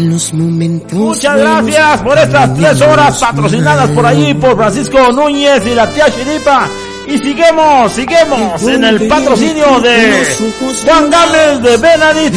los momentos. Muchas gracias por estas 3 horas patrocinadas por allí por Francisco Núñez y la tía Chiripa. Y seguimos en el patrocinio de Juan Gámez de Benadito.